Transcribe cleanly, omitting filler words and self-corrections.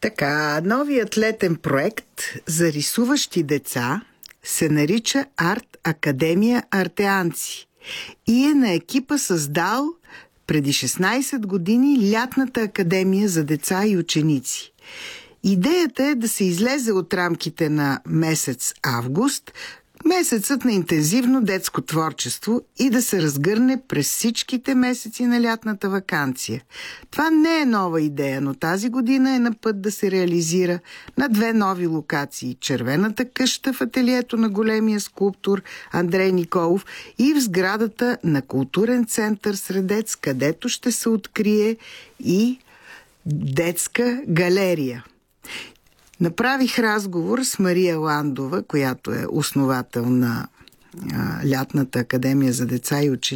Така, новият летен проект за рисуващи деца се нарича Арт Академия Артеанци и е на екипа създал преди 16 години Лятната академия за деца и ученици. Идеята е да се излезе от рамките на месец август, месецът на интензивно детско творчество, и да се разгърне през всичките месеци на лятната ваканция. Това не е нова идея, но тази година е на път да се реализира на 2 нови локации – Червената къща в ателието на големия скулптор Андрей Николов и в сградата на културен център Средец, където ще се открие и детска галерия. Направих разговор с Мария Ландова, която е основател на Лятната академия за деца и ученици.